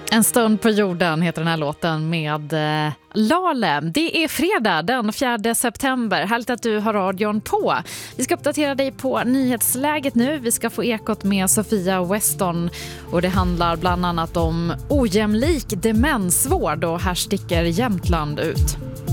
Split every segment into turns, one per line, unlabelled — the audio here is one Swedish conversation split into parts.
En stund på jorden heter den här låten med Lale. Det är fredag den 4 september. Härligt att du har radion på. Vi ska uppdatera dig på nyhetsläget nu. Vi ska få ekot med Sofia Weston och det handlar bland annat om ojämlik demensvård och här sticker Jämtland ut.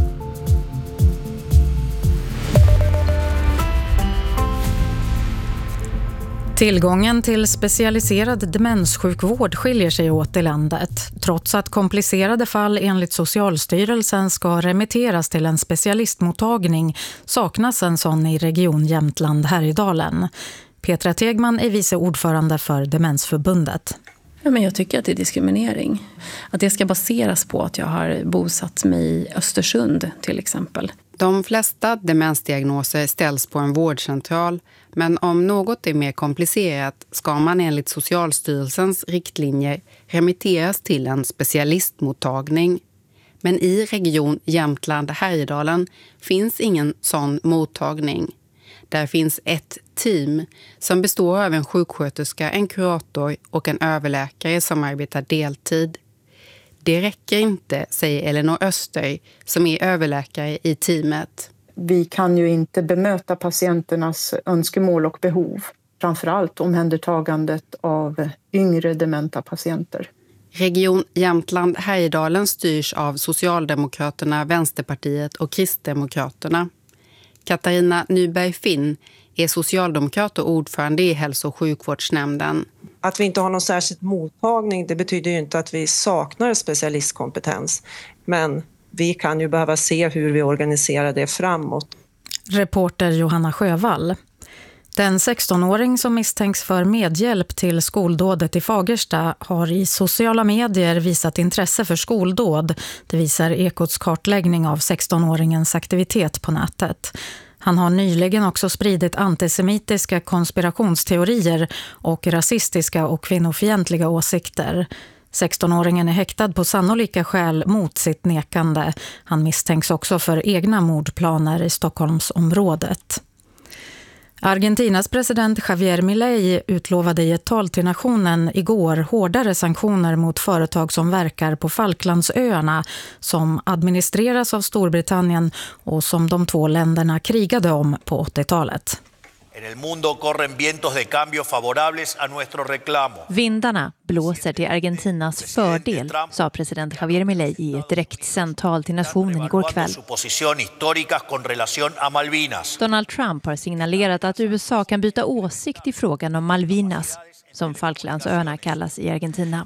Tillgången till specialiserad demenssjukvård skiljer sig åt i landet. Trots att komplicerade fall enligt Socialstyrelsen ska remitteras till en specialistmottagning saknas en sån i region Jämtland-Härjedalen. Petra Tegman är vice ordförande för Demensförbundet.
Ja, men jag tycker att det är diskriminering. Att det ska baseras på att jag har bosatt mig i Östersund till exempel.
De flesta demensdiagnoser ställs på en vårdcentral, men om något är mer komplicerat ska man enligt Socialstyrelsens riktlinjer remitteras till en specialistmottagning. Men i region Jämtland-Härjedalen finns ingen sån mottagning. Där finns ett team som består av en sjuksköterska, en kurator och en överläkare som arbetar deltid. Det räcker inte, säger Elinor Öster som är överläkare i teamet.
Vi kan ju inte bemöta patienternas önskemål och behov. Framförallt omhändertagandet av yngre dementa patienter.
Region Jämtland-Härjedalen styrs av Socialdemokraterna, Vänsterpartiet och Kristdemokraterna. Katarina Nyberg-Finn är socialdemokrat och ordförande i hälso- och sjukvårdsnämnden.
Att vi inte har någon särskild mottagning, det betyder ju inte att vi saknar specialistkompetens. Men vi kan ju behöva se hur vi organiserar det framåt.
Reporter Johanna Sjövall. Den 16-åring som misstänks för medhjälp till skoldådet i Fagersta har i sociala medier visat intresse för skoldåd. Det visar Ekots kartläggning av 16-åringens aktivitet på nätet. Han har nyligen också spridit antisemitiska konspirationsteorier och rasistiska och kvinnofientliga åsikter. 16-åringen är häktad på sannolika skäl mot sitt nekande. Han misstänks också för egna mordplaner i Stockholmsområdet. Argentinas president Javier Milei utlovade i ett tal till nationen igår hårdare sanktioner mot företag som verkar på Falklandsöarna som administreras av Storbritannien och som de två länderna krigade om på 80-talet.
Vindarna blåser till Argentinas fördel, sa president Javier Milei i ett direktsänt tal till nationen igår kväll. Donald Trump har signalerat att USA kan byta åsikt i frågan om Malvinas, som Falklandsöarna kallas i Argentina.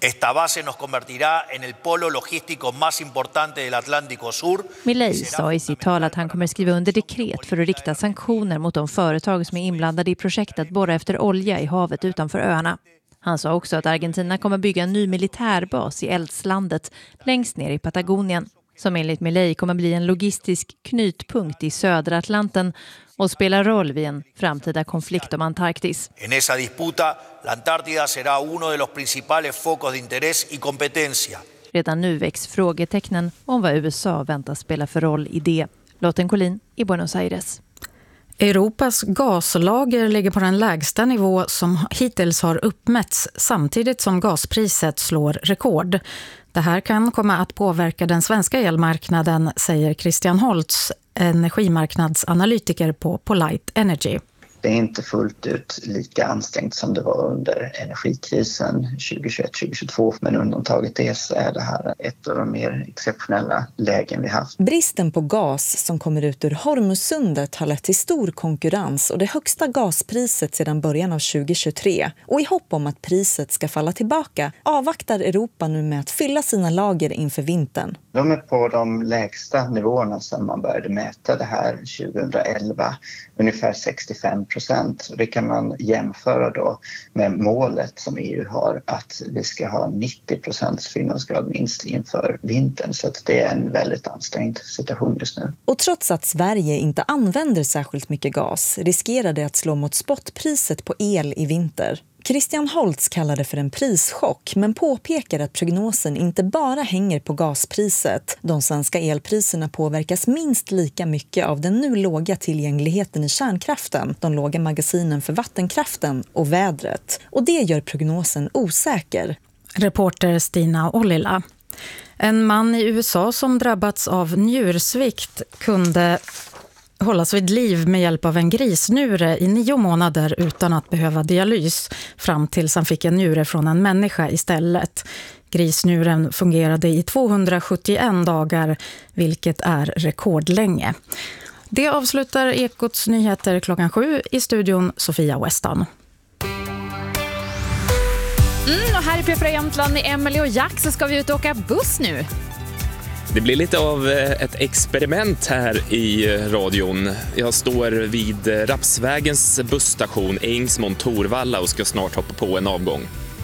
Milei sa i sitt tal att han kommer skriva under dekret för att rikta sanktioner mot de företag som är inblandade i projektet att borra efter olja i havet utanför öarna. Han sa också att Argentina kommer bygga en ny militärbas i eldslandet längst ner i Patagonien, som enligt Milei kommer bli en logistisk knutpunkt i södra Atlanten och spela roll vid en framtida konflikt om Antarktis.
En esa disputa, la Antártida será uno de los principales focos de interés y competencia.
Redan nu väcks frågetecknen om vad USA väntas spela för roll i det. Lotten Collin i Buenos Aires.
Europas gaslager ligger på den lägsta nivå som hittills har uppmätts samtidigt som gaspriset slår rekord. Det här kan komma att påverka den svenska elmarknaden, säger Christian Holtz, energimarknadsanalytiker på Polite Energy.
Det är inte fullt ut lika ansträngt som det var under energikrisen 2021-2022. Men undantaget det så är det här ett av de mer exceptionella lägen vi haft.
Bristen på gas som kommer ut ur Hormuzsundet har lett till stor konkurrens och det högsta gaspriset sedan början av 2023. Och i hopp om att priset ska falla tillbaka avvaktar Europa nu med att fylla sina lager inför vintern.
De är på de lägsta nivåerna sedan man började mäta det här 2011, ungefär 65%. Det kan man jämföra då med målet som EU har att vi ska ha 90% fyllnadsgrad minst inför vintern. Så att det är en väldigt ansträngd situation just nu.
Och trots att Sverige inte använder särskilt mycket gas riskerar det att slå mot spotpriset på el i vinter. Christian Holtz kallar det för en prischock men påpekar att prognosen inte bara hänger på gaspriset. De svenska elpriserna påverkas minst lika mycket av den nu låga tillgängligheten i kärnkraften, de låga magasinen för vattenkraften och vädret. Och det gör prognosen osäker.
Reporter Stina Ollila. En man i USA som drabbats av njursvikt kunde hållas vid liv med hjälp av en grisnjure i 9 månader utan att behöva dialys fram tills han fick en njure från en människa istället. Grisnjuren fungerade i 271 dagar, vilket är rekordlänge. Det avslutar Ekots nyheter 7:00 i studion Sofia Weston.
Och här i P4 Jämtland med Emily och Jack så ska vi ut och åka buss nu.
Det blir lite av ett experiment här i radion. Jag står vid Rapsvägens busstation Ängsmon-Torvalla och ska snart hoppa på en avgång.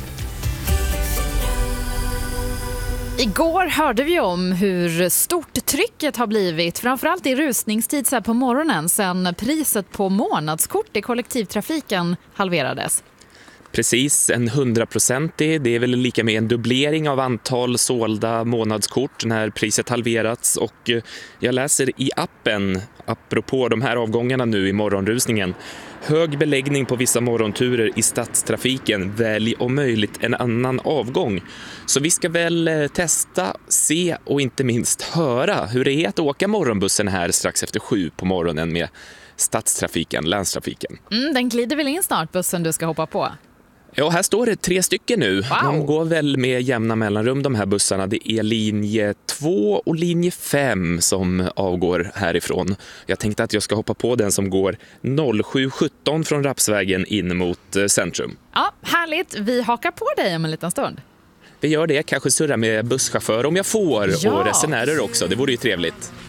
Igår hörde vi om hur stort trycket har blivit, framförallt i rusningstid så här på morgonen sedan priset på månadskort i kollektivtrafiken halverades.
Precis, en 100%, det är väl lika med en dubblering av antal sålda månadskort när priset halverats. Och jag läser i appen, apropå de här avgångarna nu i morgonrusningen, hög beläggning på vissa morgonturer i stadstrafiken, välj om möjligt en annan avgång. Så vi ska väl testa, se och inte minst höra hur det är att åka morgonbussen här strax efter 7 på morgonen med stadstrafiken, länstrafiken.
Den glider väl in snart, bussen du ska hoppa på?
Ja, här står det 3 stycken nu.
Wow.
De går väl med jämna mellanrum, de här bussarna. Det är linje 2 och linje 5 som avgår härifrån. Jag tänkte att jag ska hoppa på den som går 07:17 från Rapsvägen in mot centrum.
Ja, härligt. Vi hakar på dig om en liten stund.
Vi gör det, kanske surra med busschaufför om jag får,
Ja.
och resenärer också. Det vore ju trevligt.